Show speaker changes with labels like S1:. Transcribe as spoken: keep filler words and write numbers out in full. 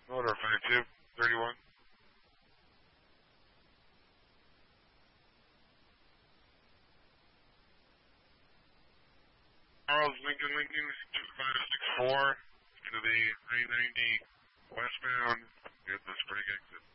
S1: Motor five two thirty-one. Charles Lincoln Lincoln two five six four into the I ninety westbound at the spring exit.